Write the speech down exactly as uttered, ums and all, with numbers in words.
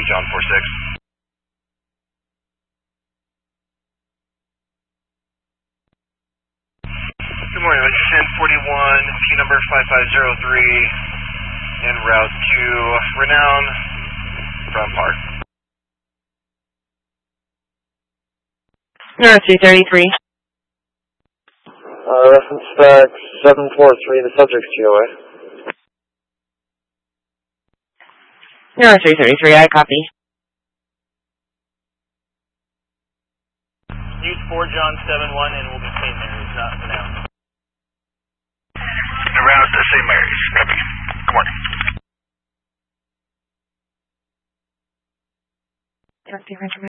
John four six. Good morning, Richardson forty-one, P number five five zero three, en route to Renown from Park. No, three thirty-three. Uh, reference back seven four three, the subject's G O A. No, three thirty-three, I copy. Use four John seven one and we'll be Saint Mary's, not Renown. Around the Saint Mary's. Copy. Good morning. Copy, Regiment.